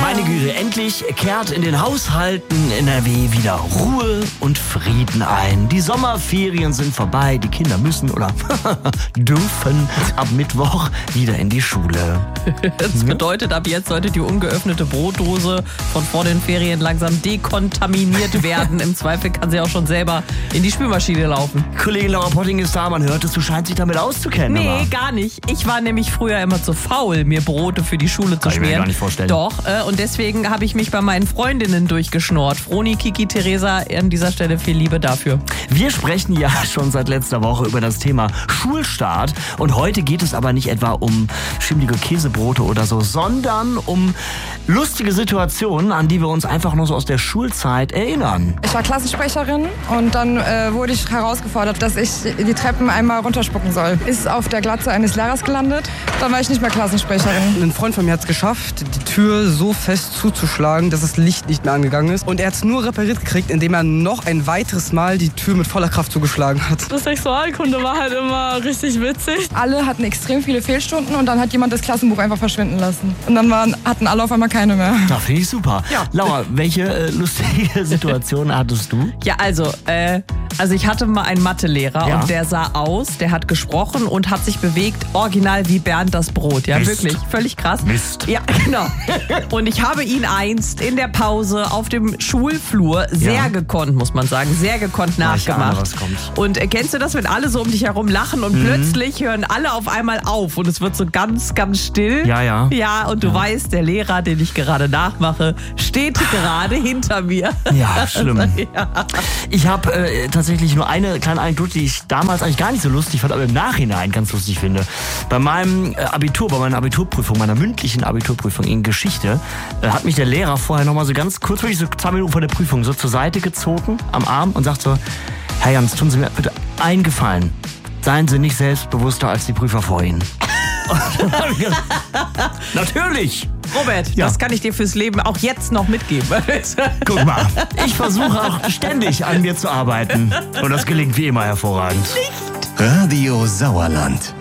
Meine Güte, endlich kehrt in den Haushalten NRW wieder Ruhe und Frieden ein. Die Sommerferien sind vorbei, die Kinder müssen oder dürfen ab Mittwoch wieder in die Schule. Das bedeutet, ab jetzt sollte die ungeöffnete Brotdose von vor den Ferien langsam dekontaminiert werden. Im Zweifel kann sie auch schon selber in die Spülmaschine laufen. Kollegin Laura Potting ist da, man hört es, du scheinst dich damit auszukennen. Nee, aber gar nicht. Ich war nämlich früher immer zu faul, mir Brote für die Schule zu kann ich mir schmieren. gar nicht vorstellen. Doch, und deswegen habe ich mich bei meinen Freundinnen durchgeschnort. Froni, Kiki, Theresa, an dieser Stelle viel Liebe dafür. Wir sprechen ja schon seit letzter Woche über das Thema Schulstart. Und heute geht es aber nicht etwa um schimmlige Käsebrote oder so, sondern um lustige Situationen, an die wir uns einfach nur so aus der Schulzeit erinnern. Ich war Klassensprecherin und dann wurde ich herausgefordert, dass ich die Treppen einmal runterspucken soll. Ist auf der Glatze eines Lehrers gelandet. Dann war ich nicht mehr Klassensprecherin. Ein Freund von mir hat es geschafft, die Tür so fest zuzuschlagen, dass das Licht nicht mehr angegangen ist. Und er hat es nur repariert gekriegt, indem er noch ein weiteres Mal die Tür mit voller Kraft zugeschlagen hat. Das Sexualkunde war halt immer richtig witzig. Alle hatten extrem viele Fehlstunden und dann hat jemand das Klassenbuch einfach verschwinden lassen. Und dann hatten alle auf einmal keine mehr. Na, finde ich super. Ja. Laura, welche lustige Situation hattest du? Ja, also ich hatte mal einen Mathelehrer Ja. und der sah aus, der hat gesprochen und hat sich bewegt, original wie Bernd das Brot. Ja, Mist. wirklich, völlig krass. Mist. Ja, genau. Und ich habe ihn einst in der Pause auf dem Schulflur sehr gekonnt, muss man sagen, sehr gekonnt Ja, ich ahne, nachgemacht. was kommt. Und kennst du das, wenn alle so um dich herum lachen und plötzlich hören alle auf einmal auf und es wird so ganz, ganz still? Ja, ja. Ja, und du weißt, der Lehrer, den ich gerade nachmache, steht gerade hinter mir. Ja, schlimm. Ja. Ich habe tatsächlich nur eine kleine Anekdote, die ich damals eigentlich gar nicht so lustig fand, aber im Nachhinein ganz lustig finde. Bei meinem Abitur, bei meiner Abiturprüfung, meiner mündlichen Abiturprüfung in Geschichte, hat mich der Lehrer vorher nochmal so ganz kurz, wirklich so 2 Minuten vor der Prüfung, so zur Seite gezogen am Arm und sagt so: Herr Jans, tun Sie mir bitte einen Gefallen. Seien Sie nicht selbstbewusster als die Prüfer vor Ihnen. Und dann hab ich gesagt, natürlich! Robert, Ja. das kann ich dir fürs Leben auch jetzt noch mitgeben. Guck mal, ich versuche auch ständig an mir zu arbeiten. Und das gelingt wie immer hervorragend. Radio Sauerland.